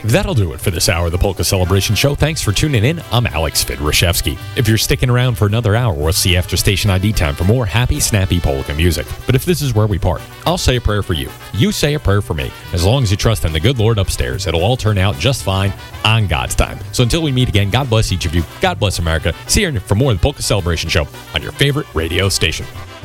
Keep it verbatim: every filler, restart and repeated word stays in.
That'll do it for this hour of the Polka Celebration Show. Thanks for tuning in. I'm Alex Vidrashevsky. If you're sticking around for another hour, we'll see you after station I D time for more happy, snappy polka music. But if this is where we part, I'll say a prayer for you. You say a prayer for me. As long as you trust in the good Lord upstairs, it'll all turn out just fine on God's time. So until we meet again, God bless each of you. God bless America. See you for more of the Polka Celebration Show on your favorite radio station.